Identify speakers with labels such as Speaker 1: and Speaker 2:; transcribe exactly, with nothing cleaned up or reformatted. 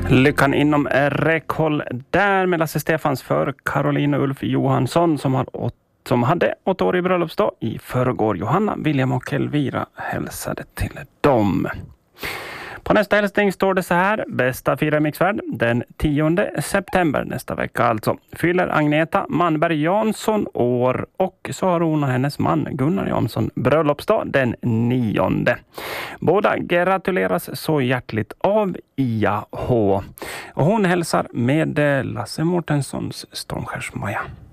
Speaker 1: Lyckan inom räckhåll där med Lasse Stefans för Caroline och Ulf Johansson som, har åt, som hade åtta år i bröllopsdag i förrgår. Johanna, William och Elvira hälsade till dem. På nästa hälsning står det så här: bästa fira mixvärd den tionde september nästa vecka alltså. Fyller Agneta Manberg Jansson år och så har hon och hennes man Gunnar Jansson bröllopsdag den nionde. Båda gratuleras så hjärtligt av Ia H. Och hon hälsar med Lasse Mårtenssons Stormskärsmaja.